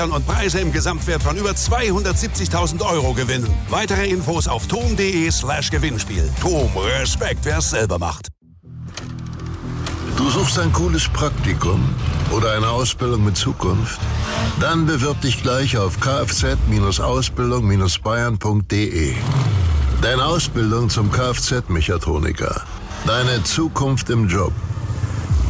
und Preise im Gesamtwert von über 270.000 € gewinnen. Weitere Infos auf tom.de/Gewinnspiel. Tom, Respekt, wer es selber macht. Du suchst ein cooles Praktikum oder eine Ausbildung mit Zukunft? Dann bewirb dich gleich auf kfz-ausbildung-bayern.de. Deine Ausbildung zum Kfz-Mechatroniker. Deine Zukunft im Job.